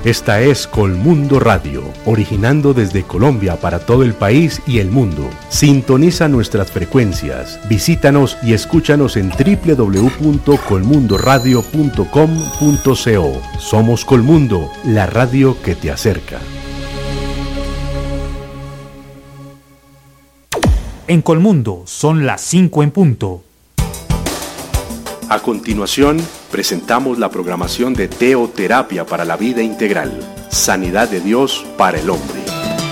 Esta es Colmundo Radio, originando desde Colombia para todo el país y el mundo. Sintoniza nuestras frecuencias, visítanos y escúchanos en www.colmundoradio.com.co. Somos Colmundo, la radio que te acerca. En Colmundo son las 5 en punto. A continuación, presentamos la programación de Teoterapia para la Vida Integral. Sanidad de Dios para el hombre.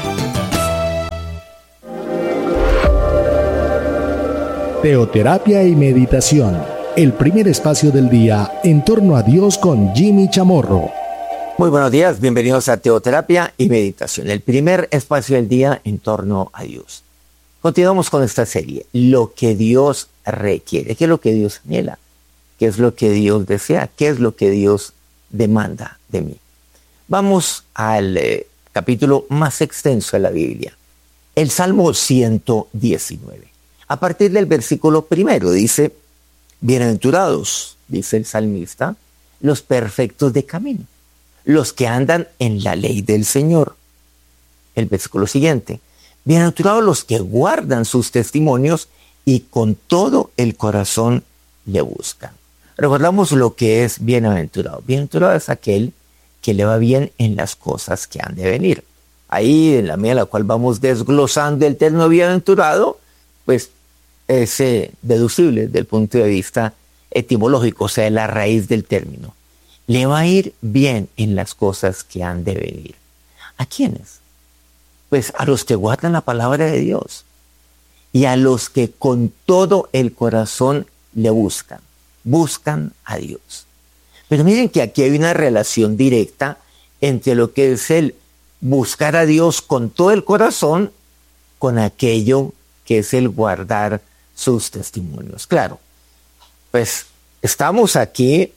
Teoterapia y meditación. El primer espacio del día en torno a Dios con Jimmy Chamorro. Muy buenos días, bienvenidos a Teoterapia y meditación. El primer espacio del día en torno a Dios. Continuamos con esta serie, lo que Dios requiere. ¿Qué es lo que Dios anhela? ¿Qué es lo que Dios desea? ¿Qué es lo que Dios demanda de mí? Vamos al capítulo más extenso de la Biblia, el Salmo 119. A partir del versículo 1 dice, bienaventurados, dice el salmista, los perfectos de camino, los que andan en la ley del Señor. El versículo siguiente, bienaventurados los que guardan sus testimonios y con todo el corazón le buscan. Recordamos lo que es bienaventurado. Bienaventurado es aquel que le va bien en las cosas que han de venir. Ahí, en la medida en la cual vamos desglosando el término bienaventurado, pues es deducible desde el punto de vista etimológico, o sea, la raíz del término. Le va a ir bien en las cosas que han de venir. ¿A quiénes? Pues a los que guardan la palabra de Dios y a los que con todo el corazón le buscan a Dios. Pero miren que aquí hay una relación directa entre lo que es el buscar a Dios con todo el corazón, con aquello que es el guardar sus testimonios. Claro, pues estamos aquí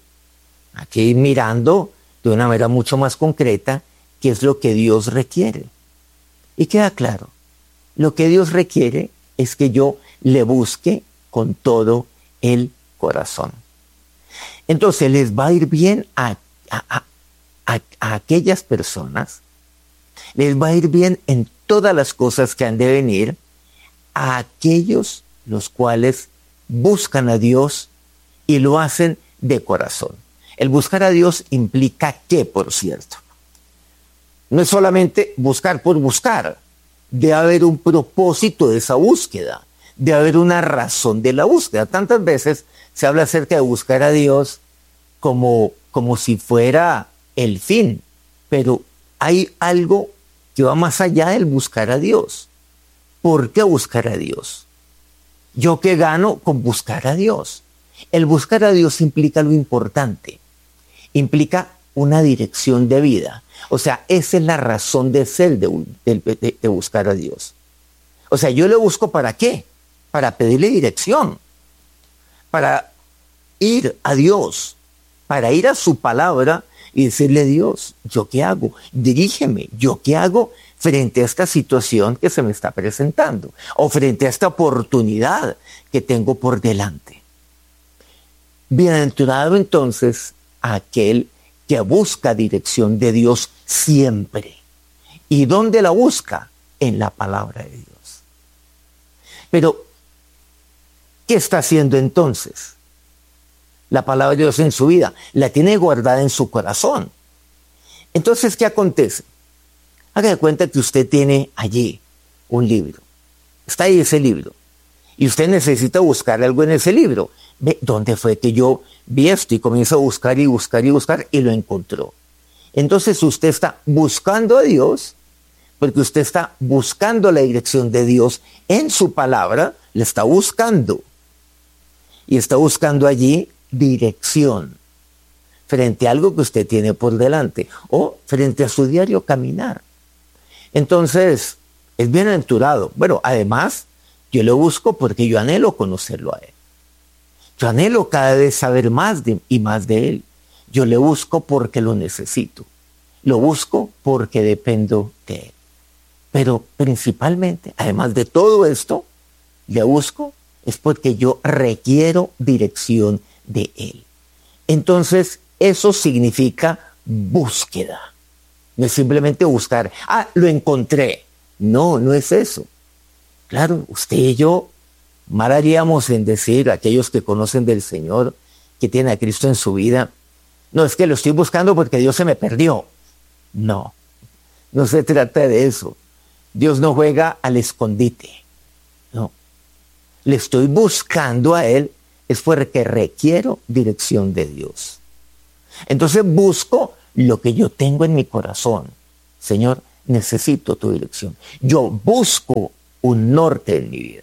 mirando de una manera mucho más concreta qué es lo que Dios requiere. Y queda claro, lo que Dios requiere es que yo le busque con todo el corazón. Entonces les va a ir bien a aquellas personas, les va a ir bien en todas las cosas que han de venir, a aquellos los cuales buscan a Dios y lo hacen de corazón. El buscar a Dios implica ¿qué, por cierto? No es solamente buscar por buscar, debe haber un propósito de esa búsqueda, debe haber una razón de la búsqueda. Tantas veces se habla acerca de buscar a Dios como si fuera el fin, pero hay algo que va más allá del buscar a Dios. ¿Por qué buscar a Dios? ¿Yo qué gano con buscar a Dios? El buscar a Dios implica lo importante, implica una dirección de vida. O sea, esa es la razón de ser de buscar a Dios. O sea, yo le busco ¿para qué? Para pedirle dirección, para ir a Dios, para ir a su palabra y decirle, Dios, ¿yo qué hago? Dirígeme, ¿yo qué hago frente a esta situación que se me está presentando? O frente a esta oportunidad que tengo por delante. Bienaventurado entonces aquel que busca dirección de Dios siempre. ¿Y dónde la busca? En la palabra de Dios. Pero, ¿qué está haciendo entonces? La palabra de Dios en su vida, la tiene guardada en su corazón. Entonces, ¿qué acontece? Haga de cuenta que usted tiene allí un libro. Está ahí ese libro. Y usted necesita buscar algo en ese libro. Ve, ¿dónde fue que yo vi esto? Y comienza a buscar y buscar y buscar y lo encontró. Entonces usted está buscando a Dios, porque usted está buscando la dirección de Dios en su palabra, le está buscando. Y está buscando allí dirección frente a algo que usted tiene por delante o frente a su diario caminar. Entonces, es bienaventurado. Bueno, además, yo lo busco porque yo anhelo conocerlo a Él. Yo anhelo cada vez saber más y más de Él. Yo le busco porque lo necesito. Lo busco porque dependo de Él. Pero principalmente, además de todo esto, le busco es porque yo requiero dirección de Él. Entonces, eso significa búsqueda. No es simplemente buscar, lo encontré. No, no es eso. Claro, usted y yo mal haríamos en decir a aquellos que conocen del Señor, que tienen a Cristo en su vida, no, es que lo estoy buscando porque Dios se me perdió. No, no se trata de eso. Dios no juega al escondite. No. Le estoy buscando a Él, es porque requiero dirección de Dios. Entonces busco lo que yo tengo en mi corazón. Señor, necesito tu dirección. Yo busco un norte en mi vida.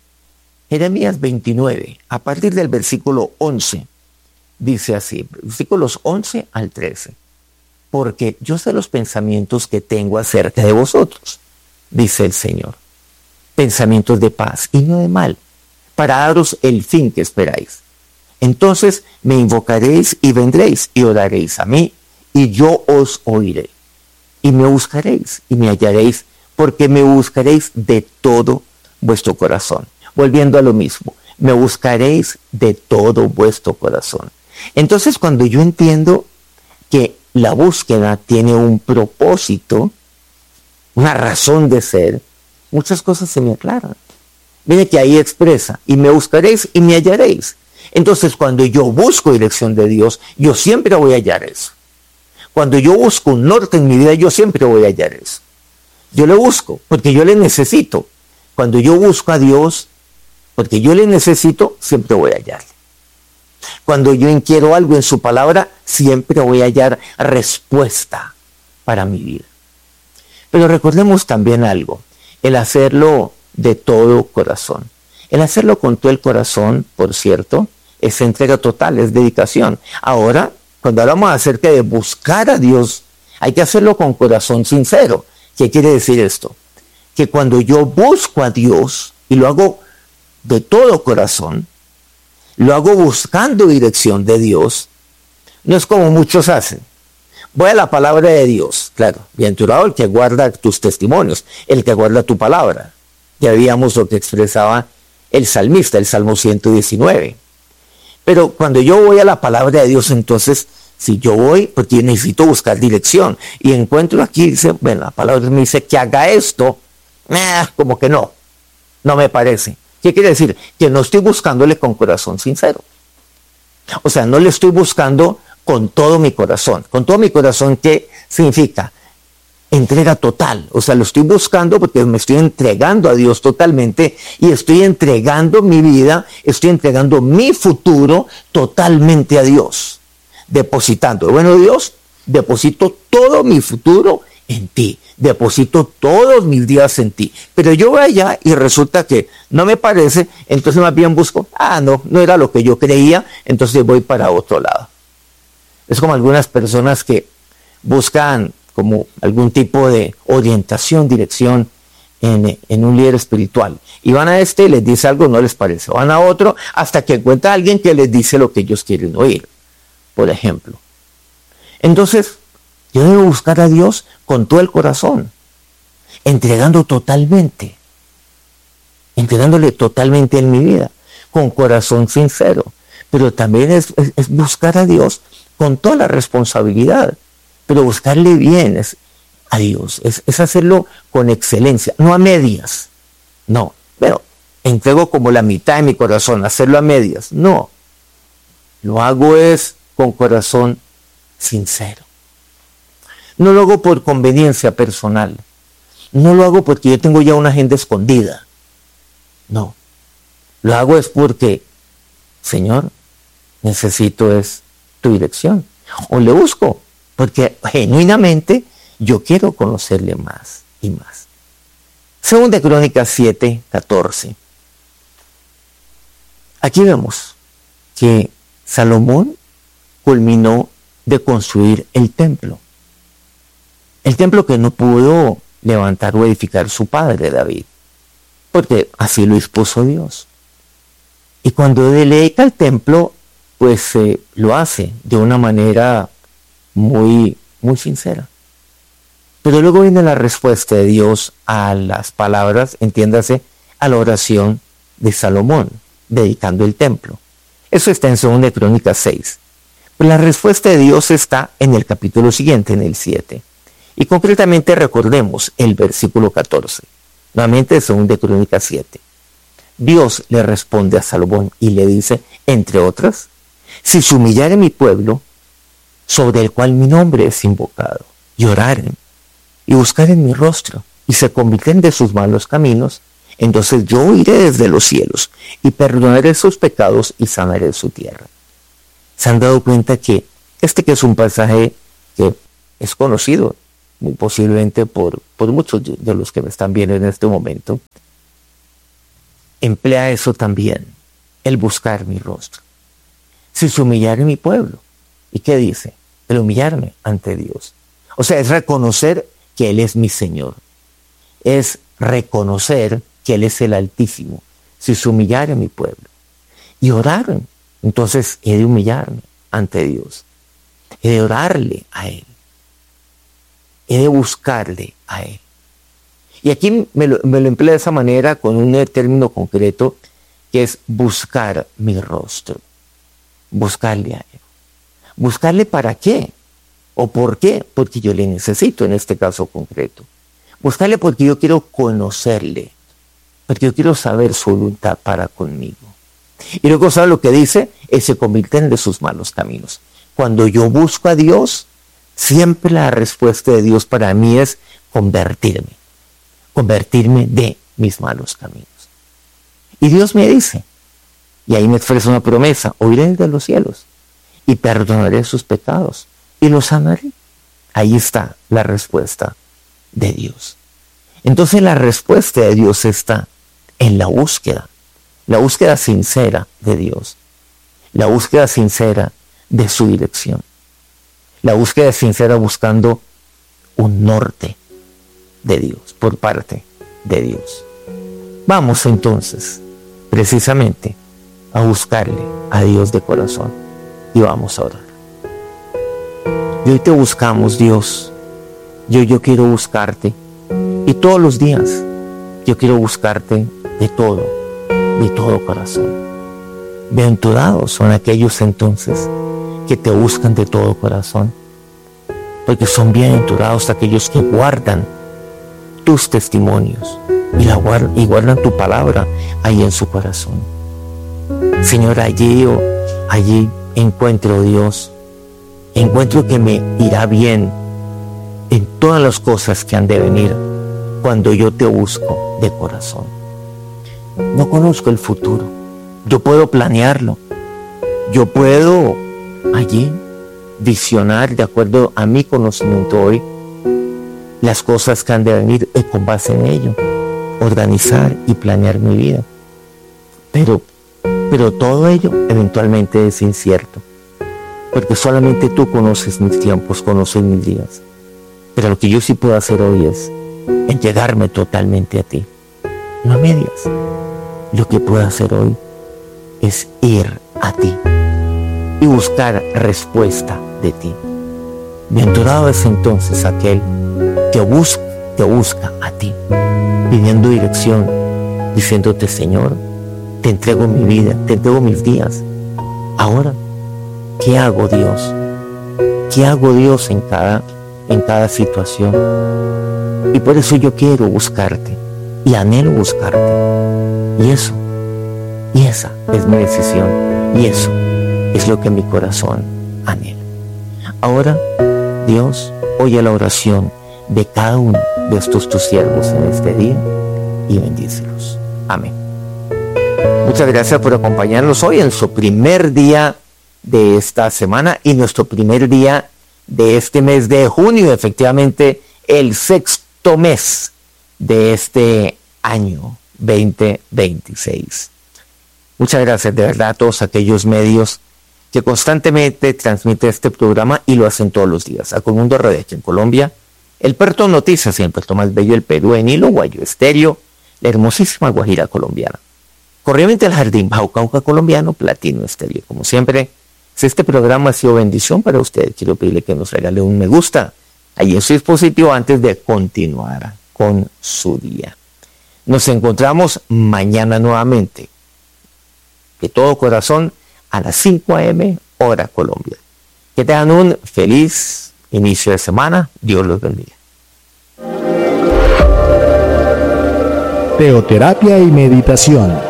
Jeremías 29, a partir del versículo 11, dice así, versículos 11 al 13. Porque yo sé los pensamientos que tengo acerca de vosotros, dice el Señor. Pensamientos de paz y no de mal, para daros el fin que esperáis. Entonces me invocaréis y vendréis y oraréis a mí, y yo os oiré. Y me buscaréis y me hallaréis, porque me buscaréis de todo vuestro corazón. Volviendo a lo mismo, me buscaréis de todo vuestro corazón. Entonces, cuando yo entiendo que la búsqueda tiene un propósito, una razón de ser, muchas cosas se me aclaran. Mire que ahí expresa, y me buscaréis y me hallaréis. Entonces, cuando yo busco dirección de Dios, yo siempre voy a hallar eso. Cuando yo busco un norte en mi vida, yo siempre voy a hallar eso. Yo le busco porque yo le necesito. Cuando yo busco a Dios porque yo le necesito, siempre voy a hallarle. Cuando yo inquiero algo en su palabra, siempre voy a hallar respuesta para mi vida. Pero recordemos también algo, el hacerlo de todo corazón. El hacerlo con todo el corazón, por cierto, es entrega total, es dedicación. Ahora, cuando hablamos acerca de buscar a Dios, hay que hacerlo con corazón sincero. ¿Qué quiere decir esto? Que cuando yo busco a Dios y lo hago de todo corazón, lo hago buscando dirección de Dios, no es como muchos hacen. Voy a la palabra de Dios, claro, bienaventurado el que guarda tus testimonios, el que guarda tu palabra. Ya veíamos lo que expresaba el salmista, el Salmo 119. Pero cuando yo voy a la palabra de Dios, entonces, si yo voy, porque necesito buscar dirección, y encuentro aquí, dice, bueno, la palabra me dice que haga esto, como que no me parece. ¿Qué quiere decir? Que no estoy buscándole con corazón sincero. O sea, no le estoy buscando con todo mi corazón. Con todo mi corazón, ¿qué significa? Entrega total. O sea, lo estoy buscando porque me estoy entregando a Dios totalmente y estoy entregando mi vida, estoy entregando mi futuro totalmente a Dios. Depositando. Bueno, Dios, deposito todo mi futuro en ti. Deposito todos mis días en ti. Pero yo voy allá y resulta que no me parece, entonces más bien busco, no era lo que yo creía, entonces voy para otro lado. Es como algunas personas que buscan como algún tipo de orientación, dirección en un líder espiritual. Y van a y les dice algo, no les parece. Van a otro hasta que encuentra a alguien que les dice lo que ellos quieren oír, por ejemplo. Entonces, yo debo buscar a Dios con todo el corazón, entregando totalmente, entregándole totalmente en mi vida, con corazón sincero. Pero también es buscar a Dios con toda la responsabilidad, pero buscarle bien a Dios, es hacerlo con excelencia, no a medias, no, pero entrego como la mitad de mi corazón, hacerlo a medias, no, lo hago es con corazón sincero. No lo hago por conveniencia personal. No lo hago porque yo tengo ya una agenda escondida. No. Lo hago es porque, Señor, necesito es tu dirección. O le busco porque genuinamente yo quiero conocerle más y más. Segunda Crónicas 7, 14. Aquí vemos que Salomón culminó de construir el templo. El templo que no pudo levantar o edificar su padre David, porque así lo dispuso Dios. Y cuando dedica el templo, pues lo hace de una manera muy, muy sincera. Pero luego viene la respuesta de Dios a las palabras, entiéndase, a la oración de Salomón, dedicando el templo. Eso está en 2 Crónicas 6. Pero la respuesta de Dios está en el capítulo siguiente, en el 7. Y concretamente recordemos el versículo 14, nuevamente de 2 de Crónicas 7. Dios le responde a Salomón y le dice, entre otras, si se humillare mi pueblo, sobre el cual mi nombre es invocado, y oraren, y buscaren mi rostro, y se convierten de sus malos caminos, entonces yo iré desde los cielos, y perdonaré sus pecados, y sanaré su tierra. ¿Se han dado cuenta que que es un pasaje que es conocido, muy posiblemente por muchos de los que me están viendo en este momento, emplea eso también, el buscar mi rostro? Si se humillare mi pueblo, ¿y qué dice? El humillarme ante Dios. O sea, es reconocer que Él es mi Señor. Es reconocer que Él es el Altísimo. Si se humillare mi pueblo. Y orar, entonces he de humillarme ante Dios. He de orarle a Él. He de buscarle a Él. Y aquí me lo emplea de esa manera con un término concreto que es buscar mi rostro. Buscarle a Él. ¿Buscarle para qué? ¿O por qué? Porque yo le necesito en este caso concreto. Buscarle porque yo quiero conocerle. Porque yo quiero saber su voluntad para conmigo. Y luego, ¿sabe lo que dice? Se convierten de sus malos caminos. Cuando yo busco a Dios, siempre la respuesta de Dios para mí es convertirme. Convertirme de mis malos caminos. Y Dios me dice, y ahí me expresa una promesa, oiré desde los cielos y perdonaré sus pecados y los sanaré. Ahí está la respuesta de Dios. Entonces la respuesta de Dios está en la búsqueda sincera de Dios, la búsqueda sincera de su dirección, la búsqueda sincera buscando un norte de Dios, por parte de Dios. Vamos entonces, precisamente, a buscarle a Dios de corazón y vamos a orar. Y hoy te buscamos, Dios. Yo quiero buscarte y todos los días yo quiero buscarte de todo corazón. Bienaventurados son aquellos entonces que te buscan de todo corazón, porque son bienaventurados aquellos que guardan tus testimonios y guardan tu palabra ahí en su corazón. Señor, allí encuentro, Dios, encuentro que me irá bien en todas las cosas que han de venir cuando yo te busco de corazón. No conozco el futuro, yo puedo planearlo, yo puedo allí visionar de acuerdo a mi conocimiento hoy las cosas que han de venir y con base en ello organizar y planear mi vida, pero todo ello eventualmente es incierto, porque solamente tú conoces mis tiempos, conoces mis días. Pero lo que yo sí puedo hacer hoy es entregarme totalmente a ti, no a medias. Lo que puedo hacer hoy es ir a ti y buscar respuesta de ti. Bienaventurado es entonces aquel que te busca a ti, pidiendo dirección, diciéndote: Señor, te entrego mi vida, te entrego mis días. Ahora, ¿qué hago, Dios? ¿Qué hago, Dios, en cada situación? Y por eso yo quiero buscarte y anhelo buscarte. Y esa es mi decisión, y eso es lo que mi corazón anhela. Ahora, Dios, oye la oración de cada uno de estos tus siervos en este día y bendícelos. Amén. Muchas gracias por acompañarnos hoy en su primer día de esta semana y nuestro primer día de este mes de junio, efectivamente el sexto mes de este año 2026. Muchas gracias de verdad a todos aquellos medios que constantemente transmiten este programa y lo hacen todos los días. A Colmundo Radio en Colombia, el Puerto Noticias y el Puerto más bello del Perú, en Hilo, Guayo Estéreo, la hermosísima Guajira colombiana. Corriente el Jardín, Bajo Cauca colombiano, Platino Estéreo. Como siempre, si este programa ha sido bendición para usted, quiero pedirle que nos regale un me gusta ahí en su dispositivo antes de continuar con su día. Nos encontramos mañana nuevamente, de todo corazón, a las 5 a.m. hora Colombia. Que tengan un feliz inicio de semana. Dios los bendiga. Teoterapia y meditación.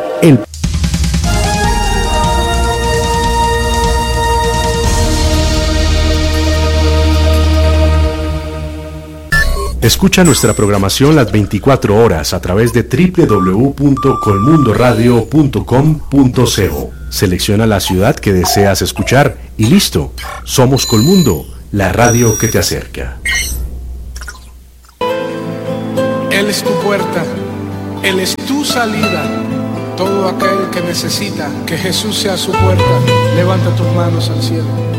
Escucha nuestra programación las 24 horas a través de www.colmundoradio.com.co. Selecciona la ciudad que deseas escuchar y listo. Somos Colmundo, la radio que te acerca. Él es tu puerta, Él es tu salida. Todo aquel que necesita que Jesús sea su puerta, levanta tus manos al cielo.